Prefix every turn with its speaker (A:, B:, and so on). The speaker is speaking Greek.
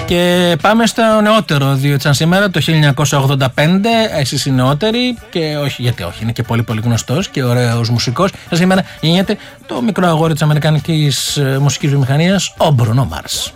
A: Και πάμε στο νεότερο, διότι σαν σήμερα το 1985, εσείς οι νεότεροι, και όχι γιατί όχι, είναι και πολύ πολύ γνωστός και ωραίος μουσικός, σαν σήμερα γεννιέται το μικρό αγόρι της αμερικανικής μουσικής βιομηχανίας, ο Μπρούνο Μάρς.